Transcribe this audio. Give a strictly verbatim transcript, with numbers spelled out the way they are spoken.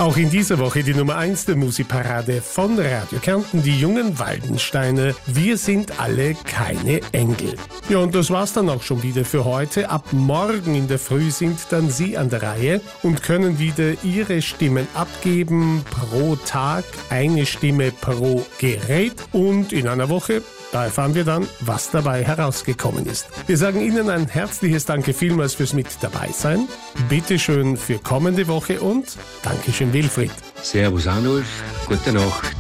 Auch in dieser Woche die Nummer eins der Musikparade von Radio Kärnten, die jungen Waldensteiner. Wir sind alle keine Engel. Ja, und das war's dann auch schon wieder für heute. Ab morgen in der Früh sind dann Sie an der Reihe und können wieder Ihre Stimmen abgeben. Pro Tag eine Stimme pro Gerät. Und in einer Woche, da erfahren wir dann, was dabei herausgekommen ist. Wir sagen Ihnen ein herzliches Danke vielmals fürs Mit dabei sein. Bitteschön für kommende Woche und Dankeschön Wilfried. Servus Arnulf, gute Nacht.